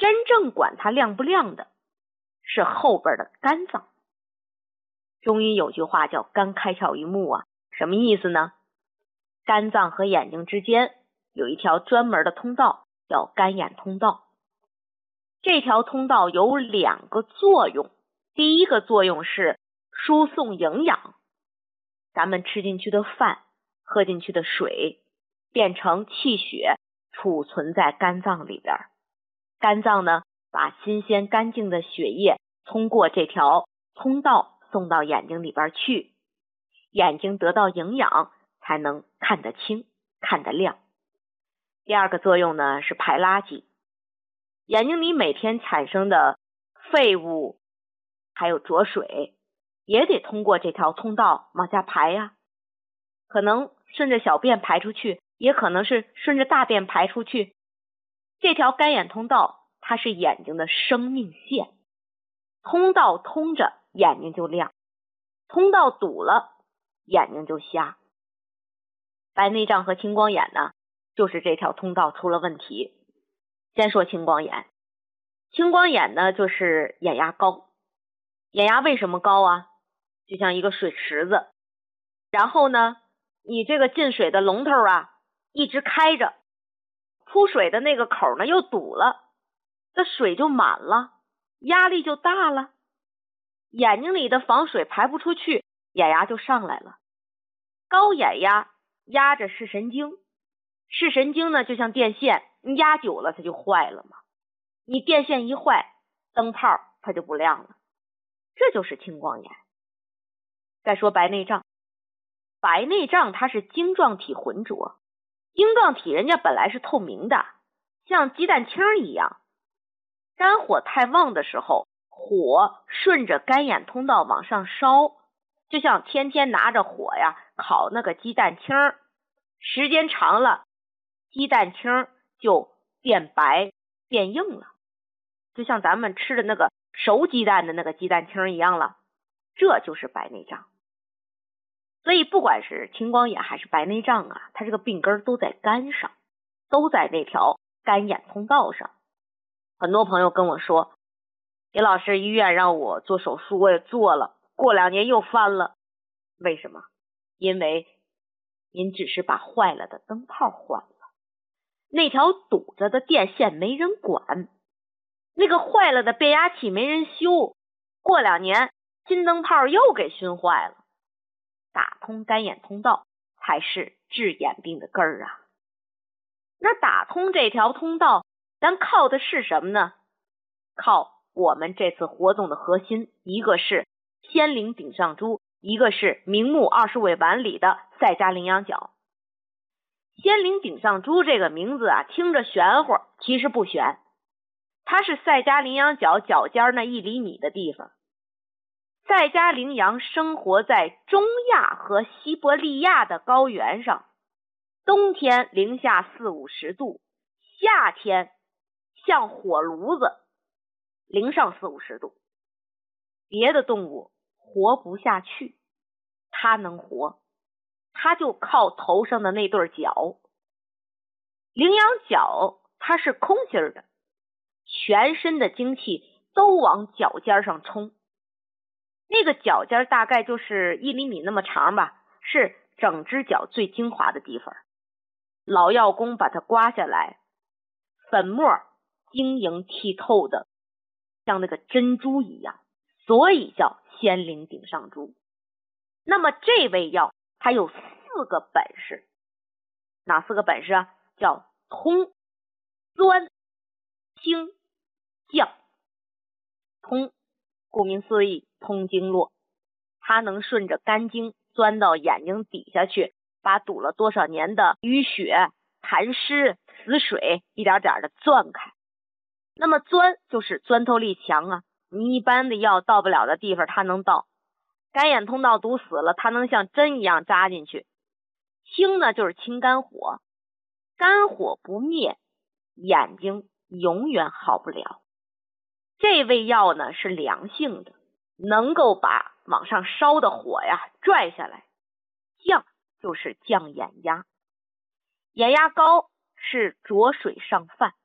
真正管它亮不亮的是后边的肝脏。中医有句话叫肝开窍于目啊，什么意思呢？肝脏和眼睛之间有一条专门的通道，叫肝眼通道。这条通道有2个作用，第一个作用是输送营养，咱们吃进去的饭，喝进去的水变成气血，储存在肝脏里边。肝脏呢，把新鲜干净的血液通过这条通道送到眼睛里边去，眼睛得到营养才能看得清看得亮。第二个作用呢是排垃圾，眼睛里每天产生的废物还有浊水也得通过这条通道往下排呀，可能顺着小便排出去，也可能是顺着大便排出去。这条肝眼通道它是眼睛的生命线，通道通着眼睛就亮，通道堵了眼睛就瞎。白内障和青光眼呢，就是这条通道出了问题。先说青光眼，青光眼呢就是眼压高。眼压为什么高啊？就像一个水池子，然后呢你这个进水的龙头啊一直开着，出水的那个口呢又堵了，这水就满了，压力就大了，眼睛里的防水排不出去，眼压就上来了。高眼压压着视神经，视神经呢就像电线，你压久了它就坏了嘛，你电线一坏，灯泡它就不亮了，这就是青光眼。再说白内障，白内障它是晶状体浑浊，晶状体人家本来是透明的，像鸡蛋清一样，肝火太旺的时候，火顺着肝眼通道往上烧，就像天天拿着火呀烤那个鸡蛋清，时间长了鸡蛋清就变白变硬了，就像咱们吃的那个熟鸡蛋的那个鸡蛋清一样了，这就是白内障。所以不管是青光眼还是白内障啊，它这个病根都在肝上，都在那条肝眼通道上。很多朋友跟我说，李老师，医院让我做手术，我也做了，过2年又翻了。为什么？因为您只是把坏了的灯泡换了，那条堵着的电线没人管，那个坏了的变压器没人修，过2年新灯泡又给熏坏了。打通肝眼通道才是治眼病的根儿啊。那打通这条通道，咱靠的是什么呢？靠我们这次活动的核心，一个是仙灵顶上珠，一个是明目20味丸里的赛迦羚羊角。仙灵顶上珠这个名字啊，听着玄乎，其实不玄，它是赛迦羚羊角脚尖那1厘米的地方。赛迦羚羊生活在中亚和西伯利亚的高原上，冬天零下40-50度，夏天像火炉子，零上40-50度。别的动物活不下去，它能活，它就靠头上的那对角。羚羊角它是空心的，全身的精气都往脚尖上冲。那个脚尖大概就是1厘米那么长吧，是整只脚最精华的地方。老药工把它刮下来，粉末晶莹剔透的，像那个珍珠一样，所以叫仙灵顶上珠。那么这味药它有4个本事，哪4个本事啊？叫通、钻、清、降。通，顾名思义，通经络，它能顺着肝经钻到眼睛底下去，把堵了多少年的淤血、痰湿、死水一点点的钻开。那么钻就是钻透力强啊，你一般的药到不了的地方它能到。肝眼通道堵死了，它能像针一样扎进去。清呢就是清肝火，肝火不灭，眼睛永远好不了。这味药呢是凉性的，能够把往上烧的火呀拽下来。降就是降眼压，眼压高是浊水上泛，